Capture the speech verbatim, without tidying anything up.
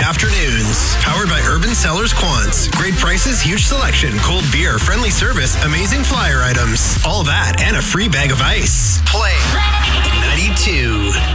afternoons. Powered by Urban Cellars Quants. Great prices, huge selection, cold beer, friendly service, amazing flyer items. All that and a free bag of ice. Play ninety-two.